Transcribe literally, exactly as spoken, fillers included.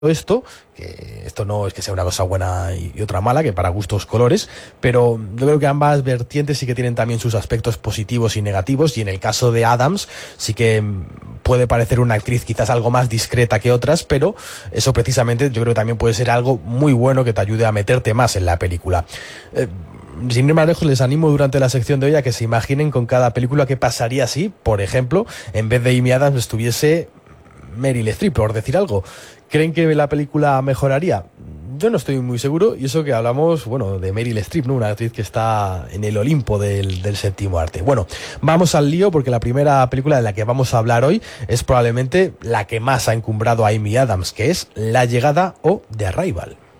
esto, que esto no es que sea una cosa buena y otra mala, que para gustos colores, pero yo creo que ambas vertientes sí que tienen también sus aspectos positivos y negativos, y en el caso de Addams sí que puede parecer una actriz quizás algo más discreta que otras, pero eso precisamente yo creo que también puede ser algo muy bueno que te ayude a meterte más en la película. Eh, Sin ir más lejos, les animo durante la sección de hoy a que se imaginen con cada película qué pasaría si, por ejemplo, en vez de Amy Adams estuviese Meryl Streep, por decir algo. ¿Creen que la película mejoraría? Yo no estoy muy seguro, y eso que hablamos, bueno, de Meryl Streep, ¿no? Una actriz que está en el Olimpo del, del séptimo arte. Bueno, vamos al lío, porque la primera película de la que vamos a hablar hoy es probablemente la que más ha encumbrado a Amy Adams, que es La llegada o The Arrival.